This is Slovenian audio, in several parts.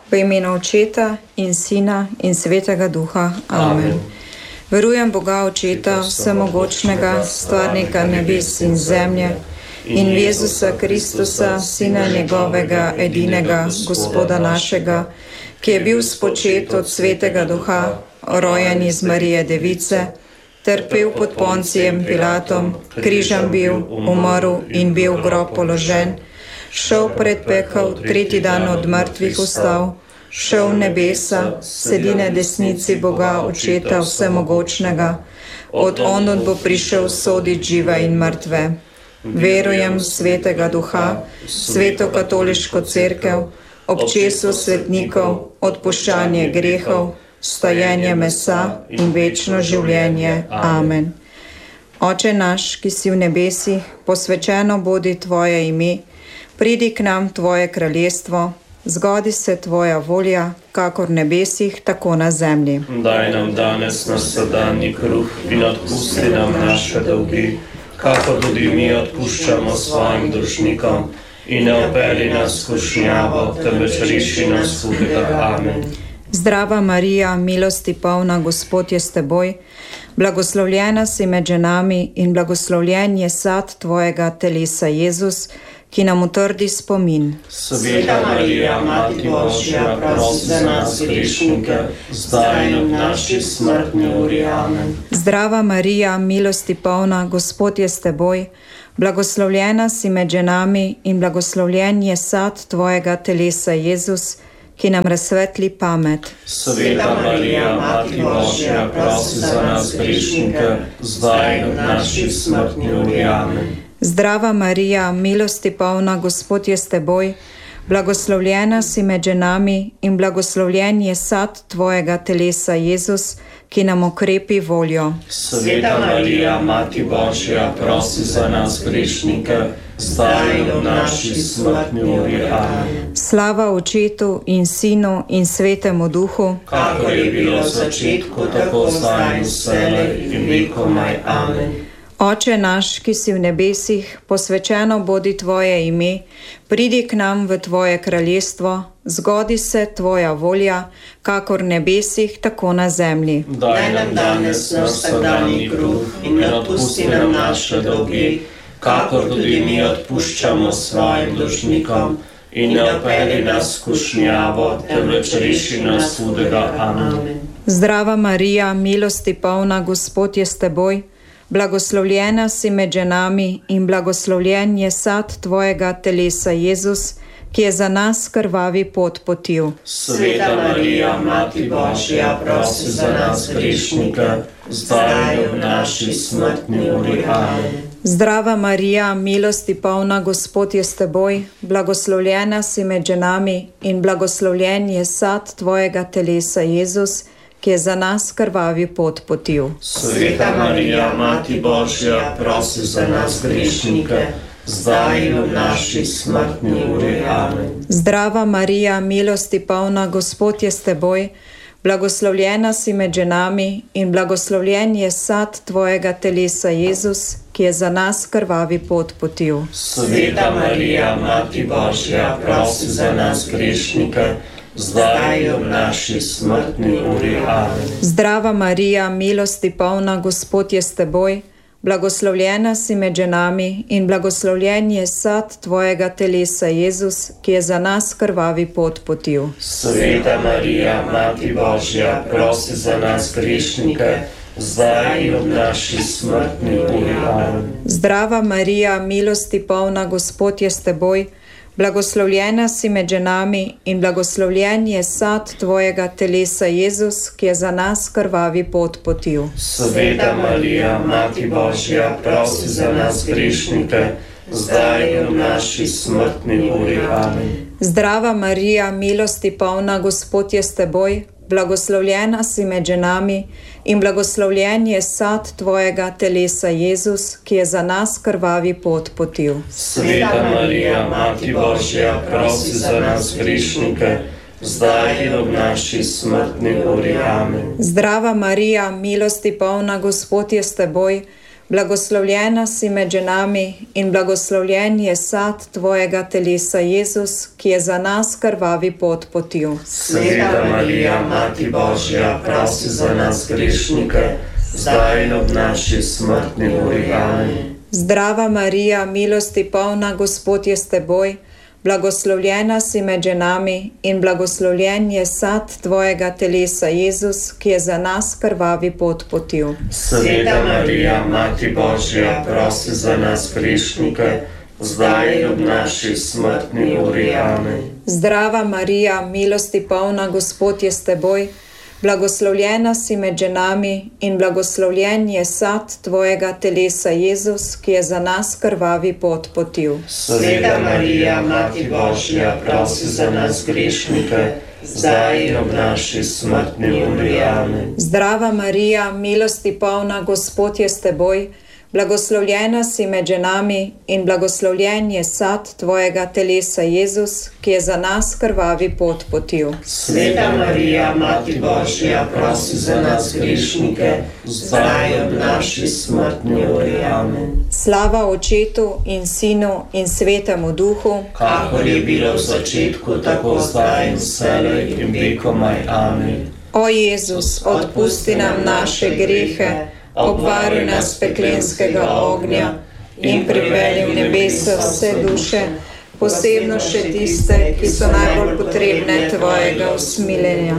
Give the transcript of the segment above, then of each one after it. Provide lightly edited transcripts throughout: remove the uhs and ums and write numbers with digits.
V imenu Očeta in Sina in Svetega Duha. Amen. Verujem Boga Očeta, vsemogočnega, stvarnika nebes in zemlje, in v Jezusa Kristusa, Sina njegovega, edinega, Gospoda našega, ki je bil spočet od Svetega Duha, rojen iz Marije Device, trpel pod Poncijem Pilatom, križan bil, umrl in bil v grob položen, šel pred pekel, tretji dan od mrtvih vstal, šel v nebesa, sedi na desnici Boga Očeta vsemogočnega, od onod bo prišel sodit žive in mrtve. Verujem v Svetega Duha, Sveto katoliško cerkev, občestvo svetnikov, odpuščanje grehov, stojenje mesa in večno življenje. Amen. Oče naš, ki si v nebesih, posvečeno bodi tvoje ime, pridi k nam tvoje kraljestvo, zgodi se tvoja volja, kakor v nebesih, tako na zemlji. Daj nam danes naš vsakdanji kruh in odpusti nam naše dolgi, kakor tudi mi odpuščamo svojim dolžnikom, in ne vpelji nas v skušnjavo, temveč reši nas hudega. Amen. Zdrava Marija, milosti polna, Gospod je s teboj, blagoslovljena si med ženami in blagoslovljen je sad tvojega telesa Jezus, ki nam utrdi spomin. Sveta Marija, Mati Božja, prosi za nas grešnike, zdaj in v naši smrtni uri. Amen. Zdrava Marija, milosti polna, Gospod je s teboj, blagoslovljena si med ženami in blagoslovljen je sad tvojega telesa Jezus, ki nam razsvetli pamet. Sveta Marija, Mati Božja, prosi za nas grešnike, zdaj in v naši smrtni uri. Amen. Zdrava Marija, milosti polna, Gospod je s teboj, blagoslovljena si med ženami in blagoslovljen je sad tvojega telesa Jezus, ki nam okrepi voljo. Sveta Marija, Mati Božja, prosi za nas grešnike, zdaj in v naši smrtni uri. Amen. Slava Očetu in Sinu in Svetemu Duhu, kakor je bilo v začetku, tako zdaj in vselej in vekomaj. Amen. Oče naš, ki si v nebesih, posvečeno bodi tvoje ime, pridi k nam v tvoje kraljestvo, zgodi se tvoja volja, kakor v nebesih, tako na zemlji. Daj nam danes naš vsakdanji kruh in odpusti nam naše dolgi, kakor tudi mi odpuščamo svojim dolžnikom, in ne vpelji nas v skušnjavo, temveč reši nas hudega. Amen. Zdrava Marija, milosti polna, Gospod je s teboj, blagoslovljena si med ženami in blagoslovljen je sad tvojega telesa Jezus, ki je za nas krvavi pot potil. Sveta Marija, Mati Božja, prosi za nas grešnike, zdaj in v naši smrtni uri. Amen. Zdrava Marija, milosti polna, Gospod je s teboj, blagoslovljena si med ženami in blagoslovljen je sad tvojega telesa Jezus, ki je za nas krvavi pot potil. Sveta Marija, Mati Božja, prosi za nas grešnike, zdaj in v naši smrtni uri. Amen. Zdrava Marija, milosti polna, Gospod je s teboj, blagoslovljena si med ženami in blagoslovljen je sad tvojega telesa Jezus, ki je za nas krvavi pot potil. Sveta Marija, Mati Božja, prosi za nas grešnike, zdaj in v naši smrtni uri. Amen. Zdrava Marija, milosti polna, Gospod je s teboj, blagoslovljena si med ženami in blagoslovljen je sad tvojega telesa Jezus, ki je za nas krvavi pot potil. Sveta Marija, Mati Božja, prosi za nas grešnike, zdaj in v naši smrtni uri. Amen. Zdrava Marija, milosti polna, Gospod je s teboj, blagoslovljena si med ženami in blagoslovljen je sad tvojega telesa Jezus, ki je za nas krvavi pot potil. Sveta Marija, Mati Božja, prosi za nas grešnike, zdaj in v naši smrtni uri. Amen. Zdrava Marija, milosti polna, Gospod je s teboj, blagoslovljena si med ženami in blagoslovljen je sad tvojega telesa Jezus, ki je za nas krvavi pot potil. Sveta Marija, Mati Božja, prosi za nas grešnike, zdaj in v naši smrtni uri. Amen. Zdrava Marija, milosti polna, Gospod je s teboj, blagoslovljena si med ženami in blagoslovljen je sad tvojega telesa, Jezus, ki je za nas krvavi pot potil. Sveta Marija, Mati Božja, prosi za nas grešnike, zdaj in ob naši smrtni uri. Amen. Zdrava Marija, milosti polna, Gospod je s teboj, blagoslovljena si med ženami in blagoslovljen je sad tvojega telesa, Jezus, ki je za nas krvavi pot potil. Sveta Marija, Mati Božja, prosi za nas grešnike, zdaj in ob naši smrtni uri. Amen. Zdrava Marija, milosti polna, Gospod je s teboj, blagoslovljena si med ženami in blagoslovljen je sad tvojega telesa, Jezus, ki je za nas krvavi pot potil. Sveta Marija, Mati Božja, prosi za nas grešnike, zdaj in ob naši smrtni uri. Amen. Zdrava Marija, milosti polna, Gospod je s teboj, blagoslovljena si med ženami in blagoslovljen je sad tvojega telesa, Jezus, ki je za nas krvavi pot potil. Sveta Marija, Mati Božja, prosi za nas grešnike, zdaj in ob naši smrtni uri. Amen. Slava Očetu in Sinu in Svetemu Duhu, kakor je bilo v začetku, tako zdaj in vselej in vekomaj. Amen. O Jezus, odpusti nam naše grehe, obvaruj nas peklenskega ognja in pripelji v nebesa vse duše, posebno še tiste, ki so najbolj potrebne tvojega usmiljenja.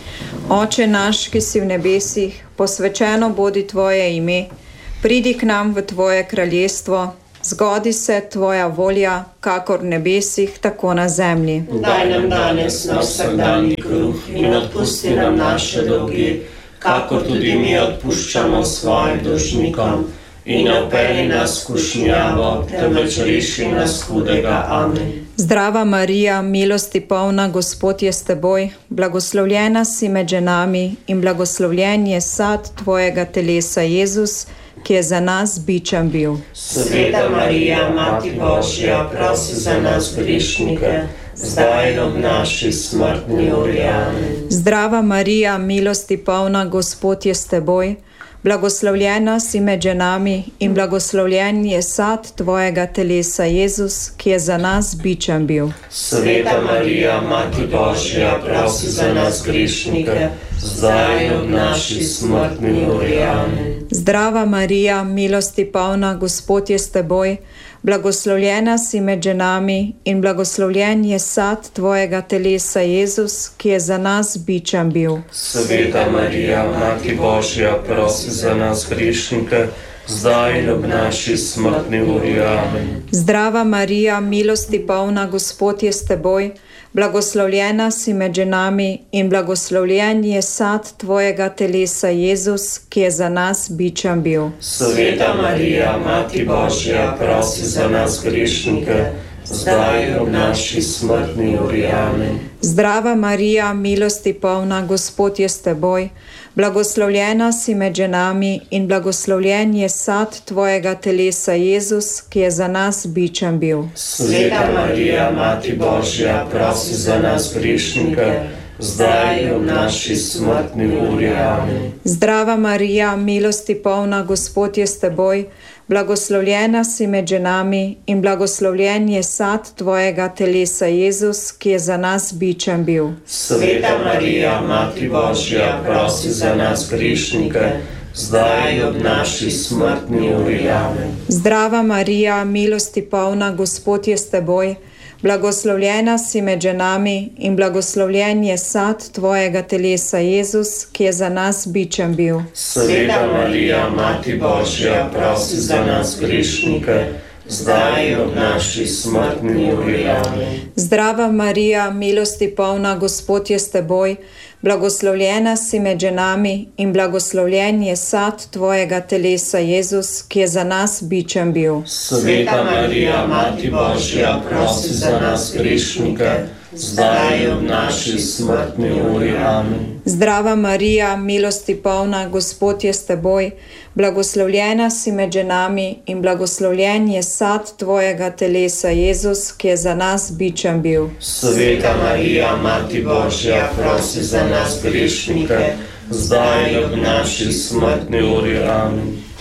Oče naš, ki si v nebesih, posvečeno bodi tvoje ime, pridi k nam v tvoje kraljestvo, zgodi se tvoja volja, kakor v nebesih, tako na zemlji. Daj nam danes naš vsakdanji kruh in odpusti nam naše dolge, kakor tudi mi odpuščamo svojim dolžnikom, in ne vpelji nas v skušnjavo, temveč reši nas hudega. Amen. Zdrava Marija, milosti polna, Gospod je s teboj, blagoslovljena si med ženami in blagoslovljen je sad tvojega telesa, Jezus, ki je za nas bičem bil. Sveta Marija, Mati Božja, prosi za nas grešnike, zdaj in ob naši smrtni uri. Amen. Zdrava Marija, milosti polna, Gospod je s teboj, blagoslovljena si med ženami in blagoslovljen je sad tvojega telesa, Jezus, ki je za nas bičem bil. Sveta Marija, Mati Božja, prosi za nas grešnike, zdaj in ob naši smrtni uri. Amen. Zdrava Marija, milosti polna, Gospod je s teboj, blagoslovljena si med ženami in blagoslovljen je sad tvojega telesa, Jezus, ki je za nas bičem bil. Sveta Marija, Mati Božja, prosi za nas grešnike, zdaj in ob naši smrtni uri. Amen. Zdrava Marija, milosti polna, Gospod je s teboj, blagoslovljena si med ženami in blagoslovljen je sad tvojega telesa, Jezus, ki je za nas bičem bil. Sveta Marija, Mati Božja, prosi za nas grešnike, zdaj in ob naši smrtni uri. Amen. Zdrava Marija, milosti polna, Gospod je s teboj, blagoslovljena si med ženami in blagoslovljen je sad tvojega telesa, Jezus, ki je za nas bičem bil. Sveta Marija, Mati Božja, prosi za nas grešnike, zdaj in ob naši smrtni uri. Amen. Zdrava Marija, milosti polna, Gospod je s teboj, blagoslovljena si med ženami in blagoslovljen je sad tvojega telesa, Jezus, ki je za nas bičem bil. Sveta Marija, Mati Božja, prosi za nas grešnike, zdaj in ob naši smrtni uri. Amen. Zdrava Marija, milosti polna, Gospod je s teboj, blagoslovljena si med ženami in blagoslovljen je sad tvojega telesa, Jezus, ki je za nas bičem bil. Sveta Marija, Mati Božja, prosi za nas grešnike, zdaj in ob naši smrtni uri. Amen. Zdrava Marija, milosti polna, Gospod je s teboj, blagoslovljena si med ženami in blagoslovljen je sad tvojega telesa, Jezus, ki je za nas bičem bil. Sveta Marija, Mati Božja, prosi za nas grešnike, zdaj in ob naši smrtni uri. Amen. Zdrava Marija, milosti polna, Gospod je s teboj, blagoslovljena si med ženami in blagoslovljen je sad tvojega telesa, Jezus, ki je za nas bičem bil. Sveta Marija, Mati Božja, prosi za nas grešnike, zdaj in ob naši smrtni uri. Amen.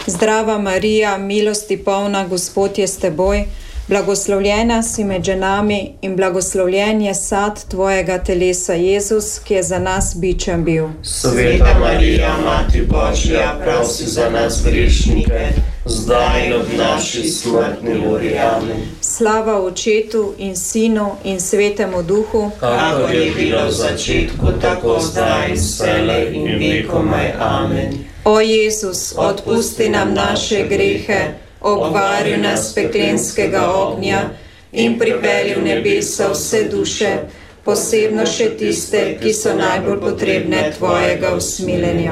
Zdrava Marija, milosti polna, Gospod je s teboj, blagoslovljena si med ženami in blagoslovljen je sad tvojega telesa, Jezus, ki je za nas bičem bil. Sveta Marija, Mati Božja, prosi za nas grešnike, zdaj in ob naši smrtni uri. Amen. Slava Očetu in Sinu in Svetemu Duhu, kakor je bilo v začetku, tako zdaj in vselej in vekomaj. Amen. O Jezus, odpusti nam naše grehe, obvari nas peklenskega ognja in pripelji v nebesa vse duše, posebno še tiste, ki so najbolj potrebne tvojega usmiljenja.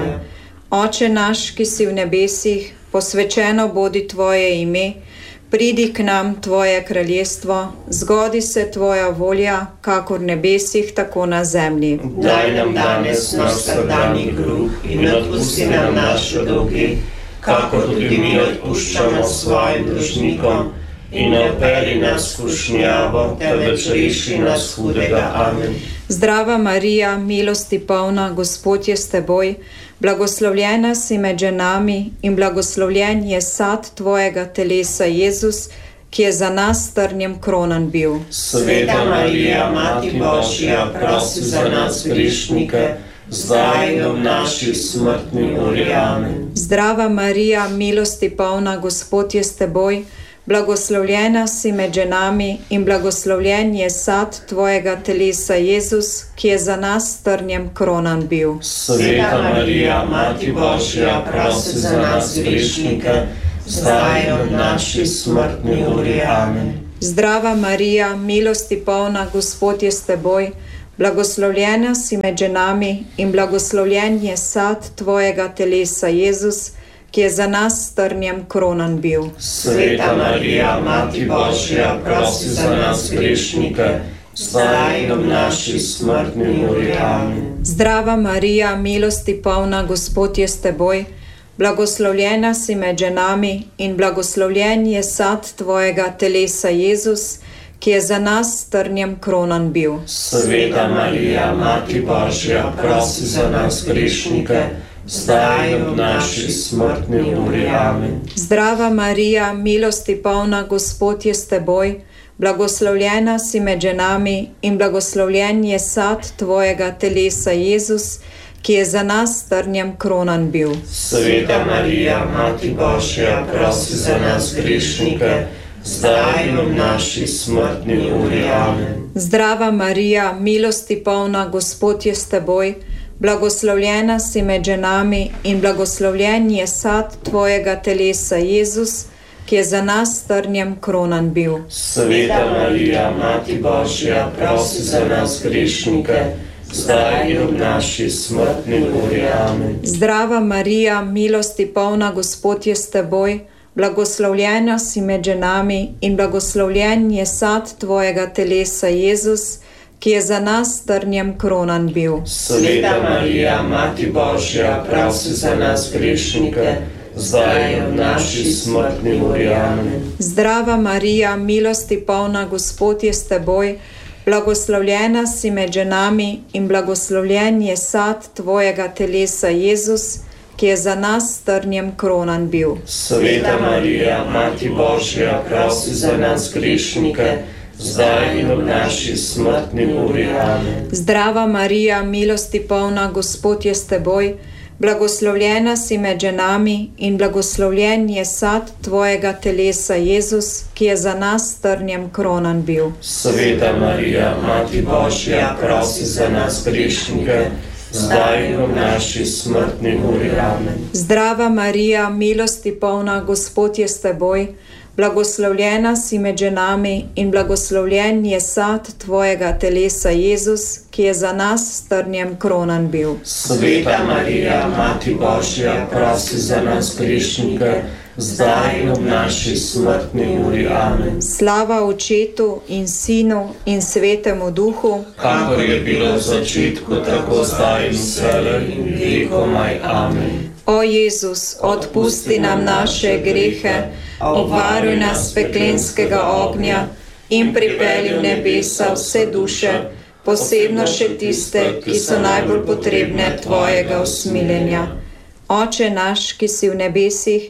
Oče naš, ki si v nebesih, posvečeno bodi tvoje ime, pridi k nam tvoje kraljestvo, zgodi se tvoja volja, kakor v nebesih, tako na zemlji. Daj nam danes naš vsakdanji kruh in odpusti nam naše dolge, kakor tudi mi odpuščamo svojim dolžnikom, in ne vpelji nas v skušnjavo, temveč reši nas hudega. Amen. Zdrava Marija, milosti polna, Gospod je s teboj, blagoslovljena si med ženami in blagoslovljen je sad tvojega telesa, Jezus, ki je za nas trnjem kronan bil. Sveta Marija, Mati Božja, prosi za nas grešnike, zdaj in ob naši smrtni uri. Amen. Zdrava Marija, milosti polna, Gospod je s teboj, blagoslovljena si med ženami in blagoslovljen je sad tvojega telesa, Jezus, ki je za nas trnjem kronan bil. Sveta Marija, Mati Božja, prosi za nas grešnike, zdaj in ob naši smrtni uri. Amen. Zdrava Marija, milosti polna, Gospod je s teboj, blagoslovljena si med ženami in blagoslovljen je sad tvojega telesa, Jezus, ki je za nas trnjem kronan bil. Sveta Marija, Mati Božja, prosi za nas grešnike, zdaj in ob naši smrtni uri. Amen. Zdrava Marija, milosti polna, Gospod je s teboj, blagoslovljena si med ženami in blagoslovljen je sad tvojega telesa, Jezus, ki je za nas trnjem kronan bil. Sveta Marija, Mati Božja, prosi za nas grešnike, zdaj in ob naši smrtni uri. Amen. Zdrava Marija, milosti polna, Gospod je s teboj, blagoslovljena si med ženami in blagoslovljen je sad tvojega telesa, Jezus, ki je za nas trnjem kronan bil. Sveta Marija, Mati Božja, prosi za nas grešnike, zdaj in ob naši smrtni uri. Amen. Zdrava Marija, milosti polna, Gospod je s teboj, blagoslovljena si med ženami in blagoslovljen je sad tvojega telesa, Jezus, ki je za nas trnjem kronan bil. Sveta Marija, Mati Božja, prosi za nas grešnike, zdaj in ob naši smrtni uri. Amen. Zdrava Marija, milosti polna, Gospod je s teboj, blagoslovljena si med ženami in blagoslovljen je sad tvojega telesa, Jezus, ki je za nas trnjem kronan bil. Sveta Marija, Mati Božja, prosi za nas grešnike, zdaj in ob naši smrtni uri. Amen. Zdrava Marija, milosti polna, Gospod je s teboj, blagoslovljena si med ženami in blagoslovljen je sad tvojega telesa, Jezus, ki je za nas trnjem kronan bil. Sveta Marija, Mati Božja, prosi za nas grešnike, zdaj in ob naši smrtni uri. Amen. Zdrava Marija, milosti polna, Gospod je s teboj, blagoslovljena si med ženami in blagoslovljen je sad tvojega telesa, Jezus, ki je za nas trnjem kronan bil. Sveta Marija, Mati Božja, prosi za nas grešnike, zdaj in ob naši smrtni uri. Amen. Zdrava Marija, milosti polna, Gospod je s teboj, blagoslovljena si med ženami in blagoslovljen je sad tvojega telesa, Jezus, ki je za nas trnjem kronan bil. Sveta Marija, Mati Božja, prosi za nas grešnike, zdaj in ob naši smrtni uri. Amen. Slava Očetu in Sinu in Svetemu Duhu, kakor je bilo v začetku, tako zdaj in vselej in vekomaj. Amen. O Jezus, odpusti nam naše grehe, obvaruj nas peklenskega ognja in pripelji v nebesa vse duše, posebno še tiste, ki so najbolj potrebne tvojega usmiljenja. Oče naš, ki si v nebesih,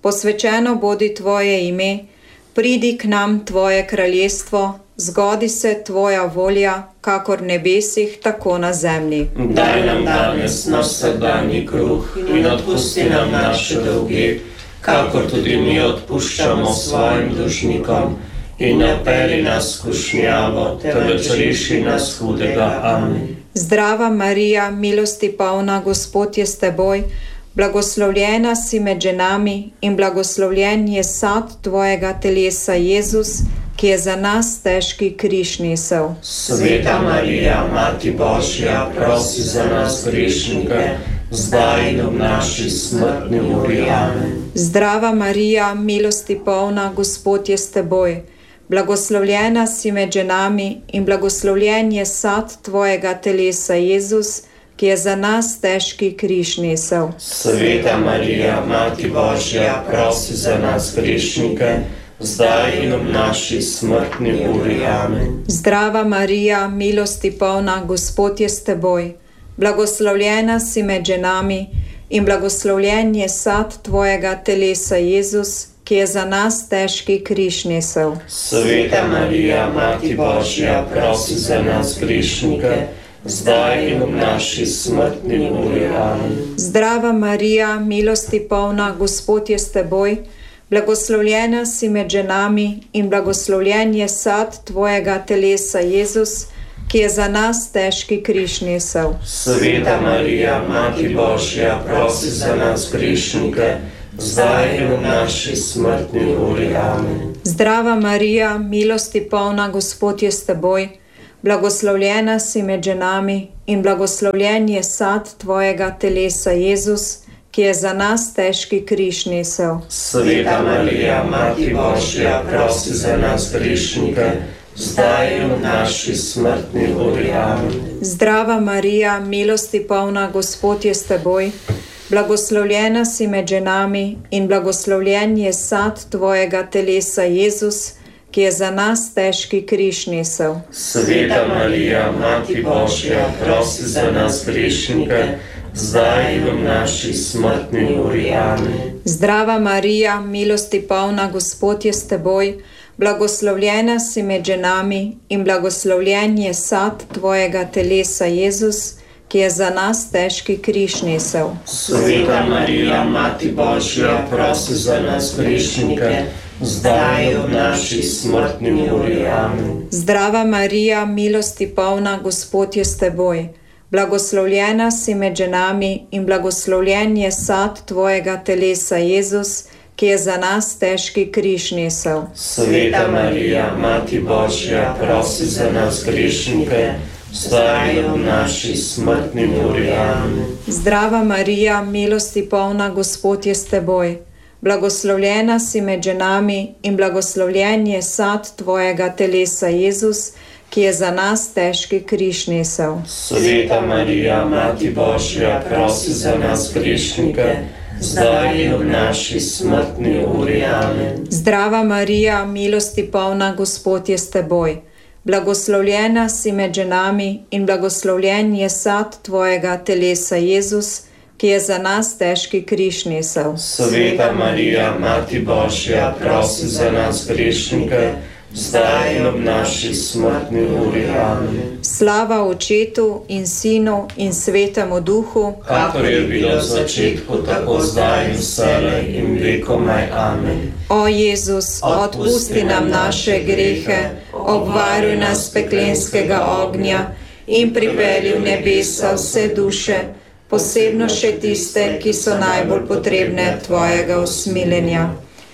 posvečeno bodi tvoje ime, pridi k nam tvoje kraljestvo, zgodi se tvoja volja, kakor v nebesih, tako na zemlji. Daj nam danes naš vsakdanji kruh in odpusti nam naše dolge, kakor tudi mi odpuščamo svojim dolžnikom. In ne vpelji nas v skušnjavo, temveč reši nas hudega. Amen. Zdrava Marija, milosti polna, Gospod je s teboj, blagoslovljena si med ženami in blagoslovljen je sad tvojega telesa, Jezus, ki je za nas težki križ nesel. Sveta Marija, Mati Božja, prosi za nas grešnike, zdaj in v naši smrtni uri. Amen. Zdrava Marija, milosti polna, Gospod je s teboj, blagoslovljena si med ženami in blagoslovljen je sad tvojega telesa, Jezus, ki je za nas težki križ nesel. Sveta Marija, Mati Božja, prosi za nas grešnike, zdaj in v naši smrtni uri. Amen. Zdrava Marija, milosti polna, Gospod je s teboj, blagoslovljena si med ženami in blagoslovljen je sad tvojega telesa, Jezus, ki je za nas težki križ nesel. Sveta Marija, Mati Božja, prosi za nas grešnike, zdaj in v naši smrtni uri. Amen. Zdrava Marija, milosti polna, Gospod je s teboj, blagoslovljena si med ženami in blagoslovljen je sad tvojega telesa, Jezus, ki je za nas težki križ nesel. Sveta Marija, Mati Božja, prosi za nas grešnike, zdaj in v naši smrtni uri. Amen. Zdrava Marija, milosti polna, Gospod je s teboj, blagoslovljena si med ženami in blagoslovljen je sad tvojega telesa, Jezus, ki je za nas težki križ nesel. Sveta Marija, Mati Božja, prosi za nas grešnike, zdaj in v naši smrtni uri. Amen. Zdrava Marija, milosti polna, Gospod je s teboj, blagoslovljena si med ženami in blagoslovljen je sad tvojega telesa, Jezus, ki je za nas težki križ nesel. Sveta Marija, Mati Božja, prosi za nas grešnike, zdaj in v naši smrtni uri. Amen. Zdrava Marija, milosti polna, Gospod je s teboj, blagoslovljena si med ženami in blagoslovljen je sad tvojega telesa, Jezus, ki je za nas težki križ nesel. Sveta Marija, Mati Božja, prosi za nas grešnike, zdaj in v naši smrtni uri. Amen. Zdrava Marija, milosti polna, Gospod je s teboj, blagoslovljena si med ženami in blagoslovljen je sad tvojega telesa, Jezus, ki je za nas težki križ nesel. Sveta Marija, Mati Božja, prosi za nas grešnike, zdaj in v naši smrtni uri. Amen. Zdrava Marija, milosti polna, Gospod je s teboj, blagoslovljena si med ženami in blagoslovljen je sad tvojega telesa, Jezus, ki je za nas težki križ nesel. Sveta Marija, Mati Božja, prosi za nas grešnike, zdaj in v naši smrtni uri. Amen. Zdrava Marija, milosti polna, Gospod je s teboj, blagoslovljena si med ženami in blagoslovljen je sad tvojega telesa, Jezus, ki je za nas težki križ nesel. Sveta Marija, Mati Božja, prosi za nas grešnike, zdaj in v naši smrtni uri. Amen. Slava Očetu in Sinu in Svetemu Duhu, kakor je bilo v začetku, tako zdaj in vselej in vekomaj. Amen. O Jezus, odpusti nam naše grehe, obvaruj nas peklenskega ognja in pripelji v nebesa vse duše, posebno še tiste, ki so najbolj potrebne tvojega usmiljenja.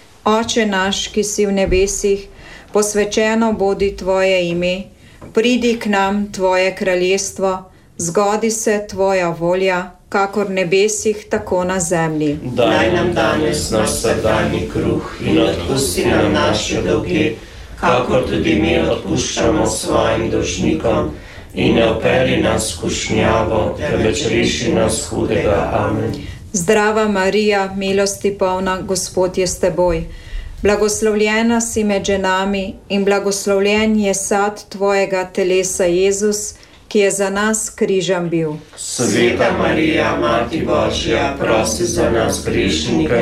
Oče naš, ki si v nebesih, posvečeno bodi tvoje ime, pridi k nam tvoje kraljestvo, zgodi se tvoja volja, kakor v nebesih, tako na zemlji. Daj nam danes naš vsakdanji kruh in odpusti nam naše dolge, kakor tudi mi odpuščamo svojim dolžnikom. In ne vpelji nas v skušnjavo, temveč reši nas hudega. Amen. Zdrava Marija, milosti polna, Gospod je s teboj, blagoslovljena si med ženami in blagoslovljen je sad tvojega telesa, Jezus, ki je za nas križem bil. Sveta Marija, Mati Božja, prosi za nas grešnike,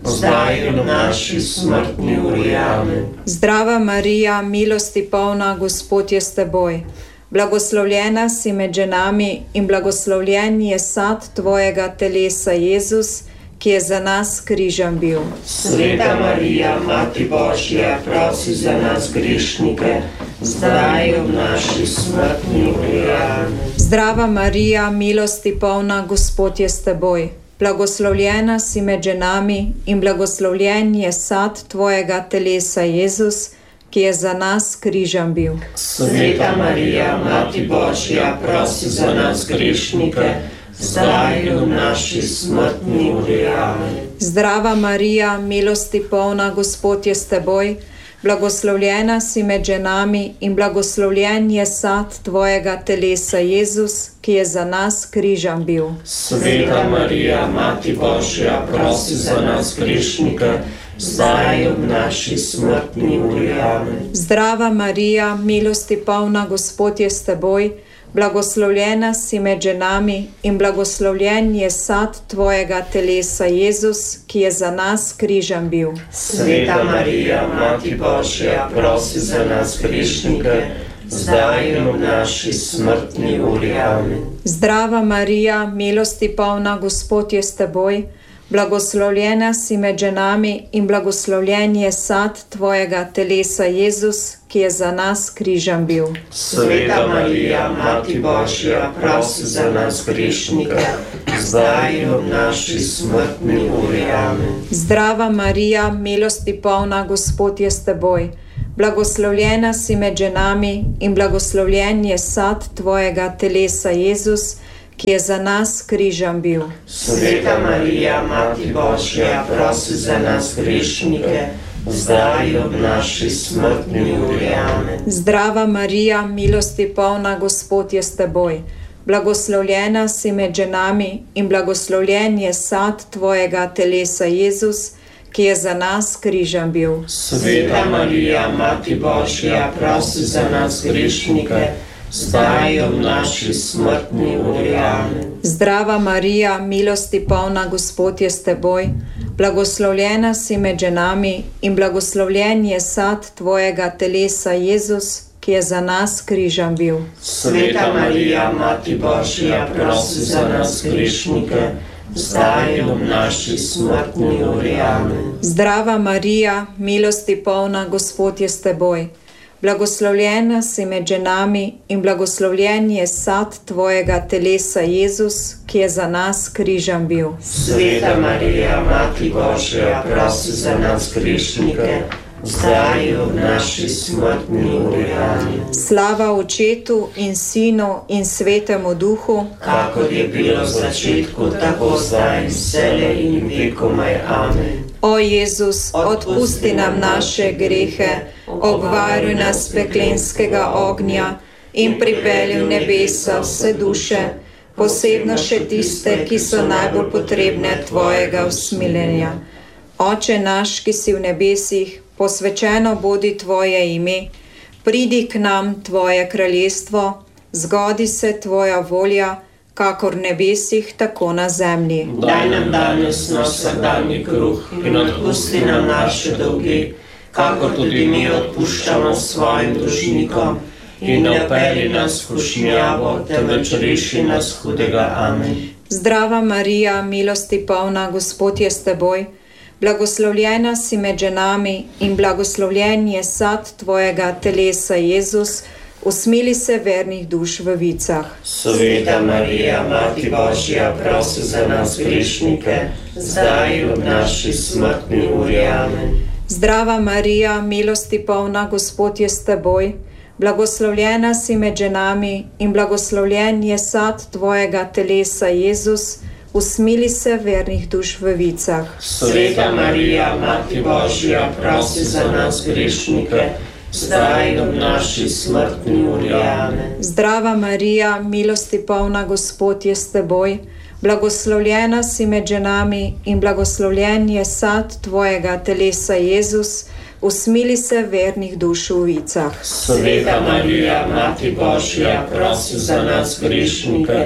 zdaj in v naši smrtni uri. Amen. Zdrava Marija, milosti polna, Gospod je s teboj. Blagoslovljena si med ženami in blagoslovljen je sad tvojega telesa, Jezus, ki je za nas križan bil. Sveta Marija, Mati Božja, prosi za nas grešnike, zdaj in v naši smrtni uri. Amen. Zdrava Marija, milosti polna, Gospod je s teboj. Blagoslovljena si med ženami in blagoslovljen je sad tvojega telesa, Jezus, ki je za nas križan bil. Sveta Marija, Mati Božja, prosi za nas grešnike, zdaj in v naši smrtni uri. Amen. Zdrava Marija, milosti polna, Gospod je s teboj. Blagoslovljena si med ženami in blagoslovljen je sad tvojega telesa, Jezus, ki je za nas križan bil. Sveta Marija, Mati Božja, prosi za nas grešnike, zdaj in v naši smrtni uri. Amen. Zdrava Marija, milosti polna, Gospod je s teboj. Blagoslovljena si med ženami in blagoslovljen je sad tvojega telesa, Jezus, ki je za nas križan bil. Sveta Marija, Mati Božja, prosi za nas grešnike, zdaj in v naši smrtni uri. Amen. Zdrava Marija, milosti polna, Gospod je s teboj. Blagoslovljena si med ženami in blagoslovljen je sad tvojega telesa, Jezus, ki je za nas križan bil. Sveta Marija, Mati Božja, prosi za nas grešnike, zdaj in v naši smrtni uri. Amen. Zdrava Marija, milosti polna, Gospod je s teboj. Blagoslovljena si med ženami in blagoslovljen je sad tvojega telesa, Jezus, ki je za nas križan bil. Sveta Marija, Mati Božja, prosi za nas grešnike, zdaj in v naši smrtni uri. Amen. Zdrava Marija, milosti polna, Gospod je s teboj. Blagoslovljena si med ženami in blagoslovljen je sad tvojega telesa, Jezus, ki je za nas križan bil. Sveta Marija, Mati Božja, prosi za nas grešnike, zdaj in v naši smrtni uri. Amen. Zdrava Marija, milosti polna, Gospod je s teboj. Blagoslovljena si med ženami in blagoslovljen je sad tvojega telesa, Jezus, ki je za nas križan bil. Sveta Marija, Mati Božja, prosi za nas grešnike, zdaj in v naši smrtni uri. Amen. Zdrava Marija, milosti polna, Gospod je s teboj. Blagoslovljena si med ženami in blagoslovljen je sad tvojega telesa, Jezus, ki je za nas križan bil. Sveta Marija, Mati Božja, prosi za nas grešnike, zdaj in v naši smrtni uri. Amen. Slava Očetu in Sinu in Svetemu Duhu, kakor je bilo v začetku, tako zdaj in vselej in vekomaj. Amen. O Jezus, odpusti nam naše grehe, obvaruj nas peklenskega ognja in pripelji v nebesa vse duše, posebno še tiste, ki so najbolj potrebne tvojega usmiljenja. Oče naš, ki si v nebesih, posvečeno bodi tvoje ime, pridi k nam tvoje kraljestvo, zgodi se tvoja volja, kakor v nebesih, tako na zemlji. Daj nam danes naš vsakdanji kruh in odpusti nam naše dolge, kakor tudi mi odpuščamo svojim dolžnikom, in ne vpelji nas v skušnjavo, temveč reši nas hudega. Amen. Zdrava Marija, milosti polna, Gospod je s teboj. Blagoslovljena si med ženami in blagoslovljen je sad tvojega telesa, Jezus, usmili se vernih duš v vicah. Sveta Marija, Mati Božja, prosi za nas grešnike, zdaj in v naši smrtni uri. Amen. Zdrava Marija, milosti polna, Gospod je s teboj. Blagoslovljena si med ženami in blagoslovljen je sad tvojega telesa, Jezus, usmili se vernih duš v vicah. Sveta Marija, Mati Božja, prosi za nas grešnike, zdaj in v naši smrtni uri. Amen. Zdrava Marija, milosti polna, Gospod je s teboj. Blagoslovljena si med ženami in blagoslovljen je sad tvojega telesa, Jezus, usmili se vernih duš v vicah. Sveta Marija, Mati Božja, prosi za nas grešnike,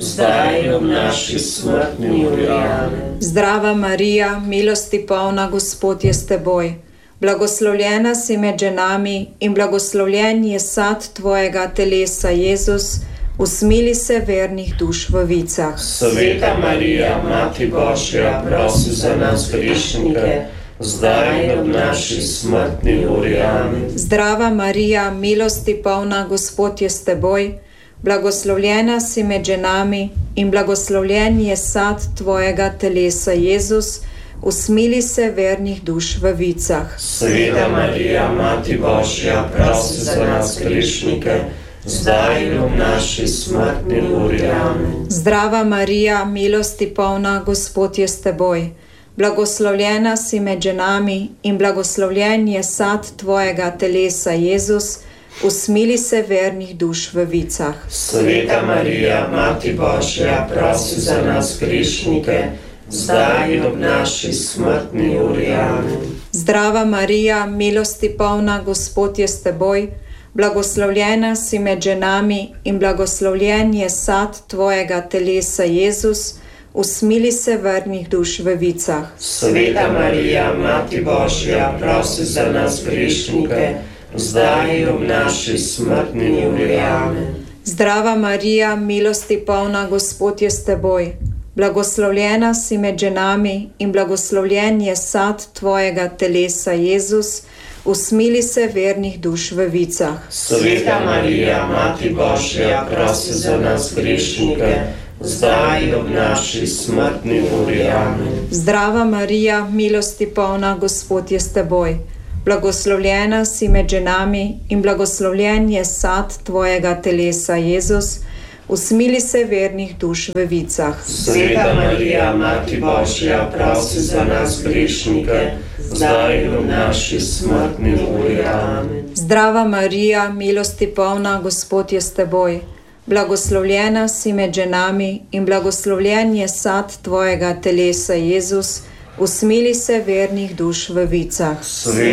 zdaj in ob naši smrtni uri. Amen. Zdrava Marija, milosti polna, Gospod je s teboj. Blagoslovljena si med ženami in blagoslovljen je sad tvojega telesa, Jezus. Usmili se vernih duš v vicah. Sveta Marija, Mati Božja, prosi za nas grešnike, zdaj in ob naši smrtni uri. Amen. Zdrava Marija, milosti polna, Gospod je s teboj. Blagoslovljena si med ženami in blagoslovljen je sad tvojega telesa, Jezus. Usmili se vernih duš v vicah. Sveta Marija, Mati Božja, prosi za nas grešnike, zdaj in ob naši smrtni uri. Amen. Zdrava Marija, milosti polna, Gospod je s teboj. Blagoslovljena si med ženami in blagoslovljen je sad tvojega telesa, Jezus. Usmili se vernih duš v vicah. Sveta Marija, Mati Božja, prosi za nas grešnike, zdaj in ob naši smrtni uri. Amen. Zdrava Marija, milosti polna, Gospod je s teboj. Blagoslovljena si med ženami in blagoslovljen je sad tvojega telesa, Jezus. Usmili se vernih duš v vicah. Sveta Marija, Mati Božja, prosi za nas grešnike, zdaj in ob naši smrtni uri. Amen. Zdrava Marija, milosti polna, Gospod je s teboj. Blagoslovljena si med ženami in blagoslovljen je sad tvojega telesa, Jezus. Usmili se vernih duš v vicah. Sveta Marija, Mati Božja, prosi za nas grešnike, zdaj in ob naši smrtni uri. Amen. Zdrava Marija, milosti polna, Gospod je s teboj. Blagoslovljena si med ženami in blagoslovljen je sad tvojega telesa, Jezus. Usmili se vernih duš v vicah. Sveta Marija, Mati Božja, prosi za nas grešnike, zdaj in ob naši smrtni uri. Amen. Zdrava Marija, milosti polna, Gospod je s teboj. Blagoslovljena si med ženami in blagoslovljen je sad tvojega telesa, Jezus. Usmili se vernih duš v vicah.